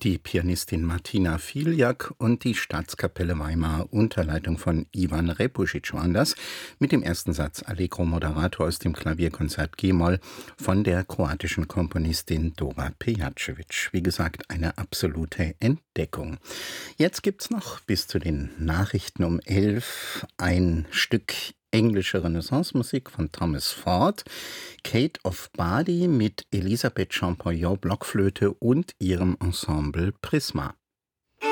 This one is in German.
Die Pianistin Martina Filjak und die Staatskapelle Weimar unter Leitung von Ivan Repusic waren das, mit dem ersten Satz Allegro Moderato aus dem Klavierkonzert G-Moll von der kroatischen Komponistin Dora Pejacevic. Wie gesagt, eine absolute Entdeckung. Jetzt gibt's noch bis zu den Nachrichten um 11 ein Stück englische Renaissance-Musik von Thomas Ford, Kate of Bardi mit Elisabeth Champollion Blockflöte und ihrem Ensemble Prisma.